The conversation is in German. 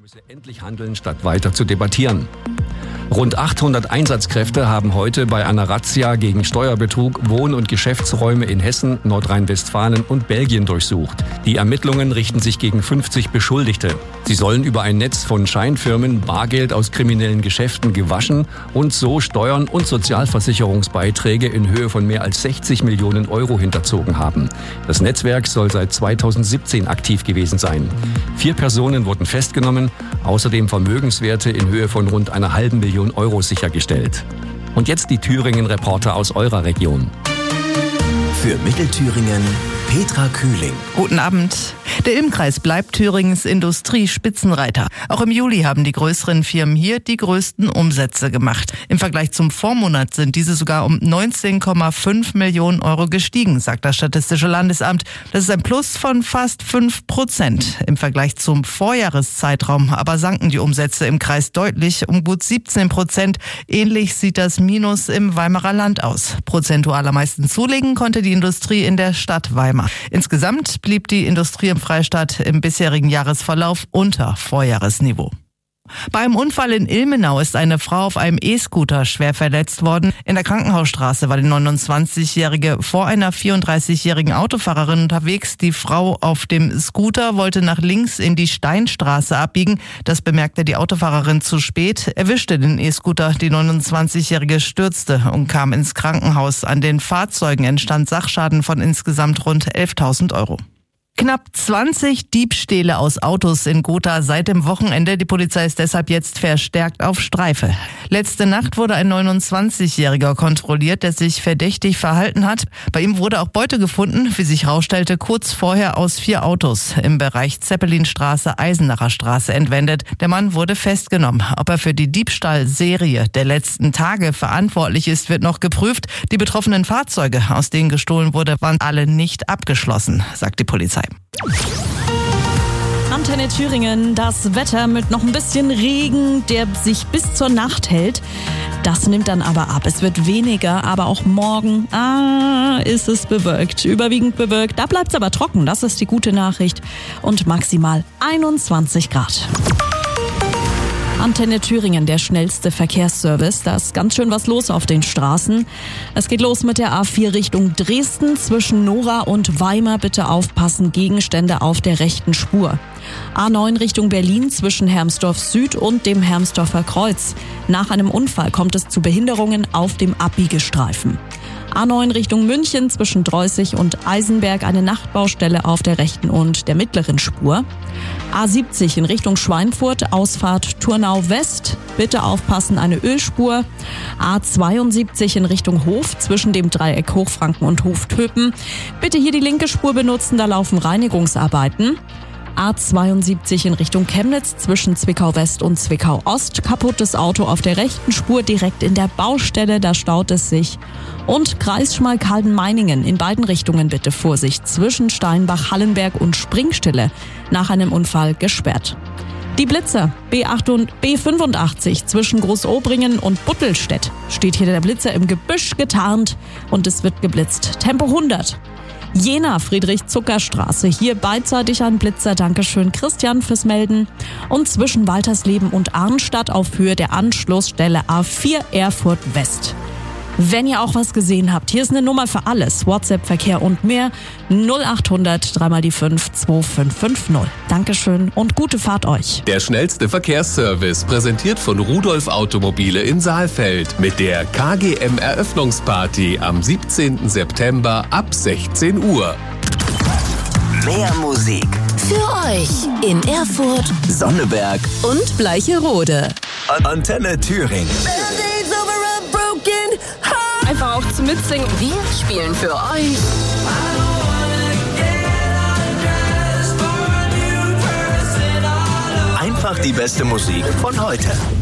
müsse endlich handeln, statt weiter zu debattieren. Rund 800 Einsatzkräfte haben heute bei einer Razzia gegen Steuerbetrug Wohn- und Geschäftsräume in Hessen, Nordrhein-Westfalen und Belgien durchsucht. Die Ermittlungen richten sich gegen 50 Beschuldigte. Sie sollen über ein Netz von Scheinfirmen Bargeld aus kriminellen Geschäften gewaschen und so Steuern und Sozialversicherungsbeiträge in Höhe von mehr als 60 Millionen Euro hinterzogen haben. Das Netzwerk soll seit 2017 aktiv gewesen sein. 4 Personen wurden festgenommen, außerdem Vermögenswerte in Höhe von rund einer halben Million Euro sichergestellt. Und jetzt die Thüringen-Reporter aus eurer Region. Für Mittelthüringen Petra Kühling. Guten Abend. Der Ilm-Kreis bleibt Thüringens Industriespitzenreiter. Auch im Juli haben die größeren Firmen hier die größten Umsätze gemacht. Im Vergleich zum Vormonat sind diese sogar um 19,5 Millionen Euro gestiegen, sagt das Statistische Landesamt. Das ist ein Plus von fast 5%. Im Vergleich zum Vorjahreszeitraum aber sanken die Umsätze im Kreis deutlich um gut 17%. Ähnlich sieht das Minus im Weimarer Land aus. Prozentual am meisten zulegen konnte die Industrie in der Stadt Weimar. Insgesamt blieb die Industrie im Freistaat im bisherigen Jahresverlauf unter Vorjahresniveau. Beim Unfall in Ilmenau ist eine Frau auf einem E-Scooter schwer verletzt worden. In der Krankenhausstraße war die 29-Jährige vor einer 34-jährigen Autofahrerin unterwegs. Die Frau auf dem Scooter wollte nach links in die Steinstraße abbiegen. Das bemerkte die Autofahrerin zu spät, erwischte den E-Scooter. Die 29-Jährige stürzte und kam ins Krankenhaus. An den Fahrzeugen entstand Sachschaden von insgesamt rund 11.000 Euro. Knapp 20 Diebstähle aus Autos in Gotha seit dem Wochenende. Die Polizei ist deshalb jetzt verstärkt auf Streife. Letzte Nacht wurde ein 29-Jähriger kontrolliert, der sich verdächtig verhalten hat. Bei ihm wurde auch Beute gefunden, wie sich herausstellte, kurz vorher aus 4 Autos im Bereich Zeppelinstraße, Eisenacher Straße entwendet. Der Mann wurde festgenommen. Ob er für die Diebstahlserie der letzten Tage verantwortlich ist, wird noch geprüft. Die betroffenen Fahrzeuge, aus denen gestohlen wurde, waren alle nicht abgeschlossen, sagt die Polizei. Antenne Thüringen, das Wetter mit noch ein bisschen Regen, der sich bis zur Nacht hält. Das nimmt dann aber ab. Es wird weniger, aber auch morgen ist es bewölkt. Überwiegend bewölkt. Da bleibt es aber trocken, das ist die gute Nachricht. Und maximal 21 Grad. Antenne Thüringen, der schnellste Verkehrsservice. Da ist ganz schön was los auf den Straßen. Es geht los mit der A4 Richtung Dresden. Zwischen Nora und Weimar bitte aufpassen, Gegenstände auf der rechten Spur. A9 Richtung Berlin zwischen Hermsdorf Süd und dem Hermsdorfer Kreuz. Nach einem Unfall kommt es zu Behinderungen auf dem Abbiegestreifen. A9 Richtung München zwischen Dreußig und Eisenberg eine Nachtbaustelle auf der rechten und der mittleren Spur. A70 in Richtung Schweinfurt, Ausfahrt Turnau West. Bitte aufpassen, eine Ölspur. A72 in Richtung Hof zwischen dem Dreieck Hochfranken und Hoftöpen. Bitte hier die linke Spur benutzen, da laufen Reinigungsarbeiten. A72 in Richtung Chemnitz zwischen Zwickau West und Zwickau Ost. Kaputtes Auto auf der rechten Spur direkt in der Baustelle, da staut es sich. Und Kreis Schmalkalden-Meiningen in beiden Richtungen bitte Vorsicht. Zwischen Steinbach, Hallenberg und Springstille nach einem Unfall gesperrt. Die Blitzer, B85 zwischen Großobringen und Buttelstedt. Steht hier der Blitzer im Gebüsch getarnt und es wird geblitzt. Tempo 100. Jena, Friedrich-Zucker-Straße. Hier beidseitig ein Blitzer. Dankeschön, Christian, fürs Melden. Und zwischen Waltersleben und Arnstadt auf Höhe der Anschlussstelle A4 Erfurt West. Wenn ihr auch was gesehen habt, hier ist eine Nummer für alles. WhatsApp, Verkehr und mehr. 0800 3 mal die 5 2550. Dankeschön und gute Fahrt euch. Der schnellste Verkehrsservice, präsentiert von Rudolf Automobile in Saalfeld. Mit der KGM-Eröffnungsparty am 17. September ab 16 Uhr. Mehr Musik für euch in Erfurt, Sonneberg und Bleicherode. Antenne Thüringen. Einfach auch zum Mitsingen. Wir spielen für euch einfach die beste Musik von heute.